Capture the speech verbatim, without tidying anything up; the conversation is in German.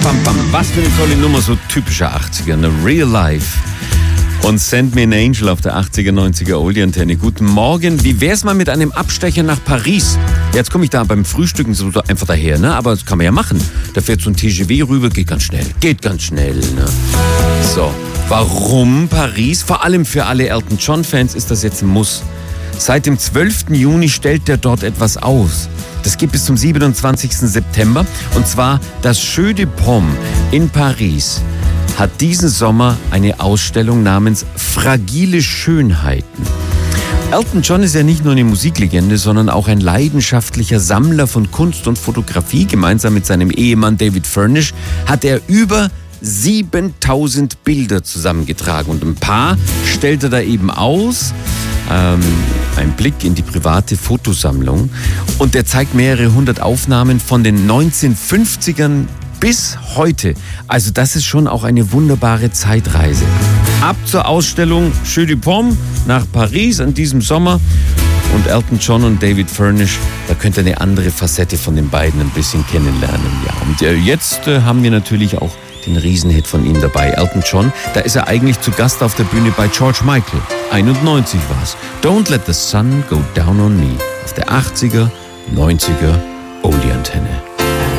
bam, bam. Was für eine tolle Nummer, so typischer achtziger, eine Real Life. Und Send Me an Angel auf der achtziger, neunziger Oldie-Antenne. Guten Morgen. Wie wär's mal mit einem Abstecher nach Paris? Jetzt komme ich da beim Frühstücken so einfach daher, ne? Aber das kann man ja machen. Da fährt so ein T G V rüber, geht ganz schnell. Geht ganz schnell, ne? So, warum Paris? Vor allem für alle Elton John-Fans ist das jetzt ein Muss. Seit dem zwölften Juni stellt er dort etwas aus. Das geht bis zum siebenundzwanzigsten September. Und zwar das Jeu de Paume in Paris hat diesen Sommer eine Ausstellung namens Fragile Schönheiten. Elton John ist ja nicht nur eine Musiklegende, sondern auch ein leidenschaftlicher Sammler von Kunst und Fotografie. Gemeinsam mit seinem Ehemann David Furnish hat er über siebentausend Bilder zusammengetragen. Und ein paar stellt er da eben aus. Ähm, ein Blick in die private Fotosammlung. Und er zeigt mehrere hundert Aufnahmen von den neunzehnhundertfünfzigern bis heute. Also das ist schon auch eine wunderbare Zeitreise. Ab zur Ausstellung Jeu de Paume nach Paris in diesem Sommer. Und Elton John und David Furnish, da könnt ihr eine andere Facette von den beiden ein bisschen kennenlernen. Ja, und äh, jetzt äh, haben wir natürlich auch den Riesenhit von ihm dabei. Elton John, da ist er eigentlich zu Gast auf der Bühne bei George Michael. einundneunzig war's. Don't Let the Sun Go Down on Me auf der achtziger, neunziger Oldie-Antenne.